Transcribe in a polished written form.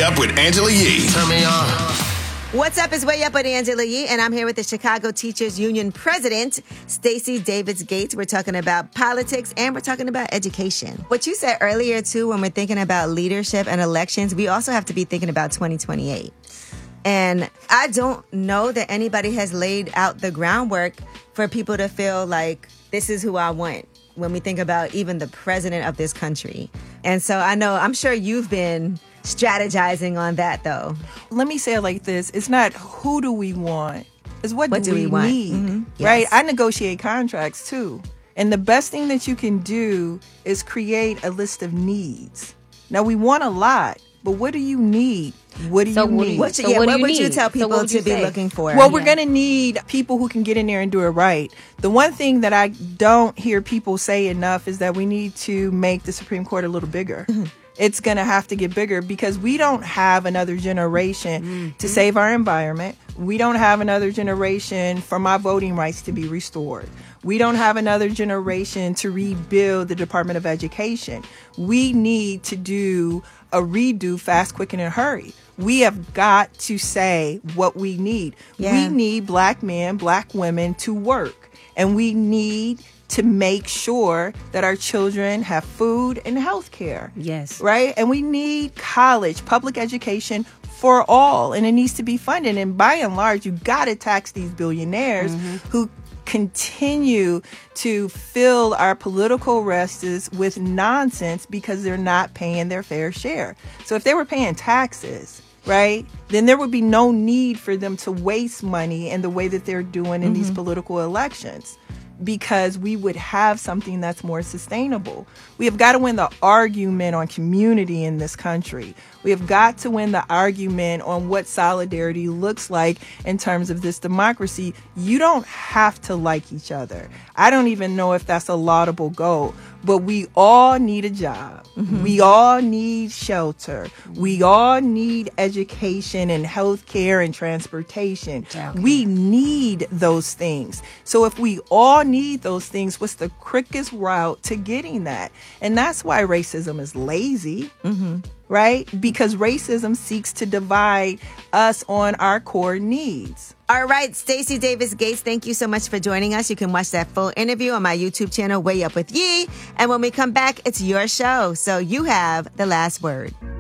Up with Angela Yee. Turn me on. What's up? It's Way Up with Angela Yee, and I'm here with the Chicago Teachers Union President, Stacey Davis Gates. We're talking about politics and we're talking about education. What you said earlier, too, when we're thinking about leadership and elections, we also have to be thinking about 2028. And I don't know that anybody has laid out the groundwork for people to feel like this is who I want when we think about even the president of this country. And so I'm sure you've been strategizing on that, though. Let me say it like this. It's not who do we want. It's what do we want? need, Mm-hmm. Yes. right? I negotiate contracts, too. And the best thing that you can do is create a list of needs. Now, we want a lot, but what do you need? What do you need? What would you tell people to be looking for? Well, we're going to need people who can get in there and do it right. The one thing that I don't hear people say enough is that we need to make the Supreme Court a little bigger. It's going to have to get bigger because we don't have another generation to save our environment. We don't have another generation for my voting rights to be restored. We don't have another generation to rebuild the Department of Education. We need to do a redo fast, quick, and in a hurry. We have got to say what we need. Yeah. We need black men, black women to work. And we need to make sure that our children have food and health care. Yes. Right? And we need college, public education for all. And it needs to be funded. And by and large, you got to tax these billionaires who continue to fill our political rests with nonsense because they're not paying their fair share. So if they were paying taxes, right, then there would be no need for them to waste money in the way that they're doing in these political elections, because we would have something that's more sustainable. We have got to win the argument on community in this country. We have got to win the argument on what solidarity looks like in terms of this democracy. You don't have to like each other. I don't even know if that's a laudable goal, but we all need a job. We all need shelter. We all need education and health care and transportation. Okay. We need those things. So if we all need those things, what's the quickest route to getting that? And that's why racism is lazy. Right? Because racism seeks to divide us on our core needs. All right, Stacey Davis Gates, thank you so much for joining us. You can watch that full interview on my YouTube channel, Way Up with Yee. And when we come back, it's your show. So you have the last word.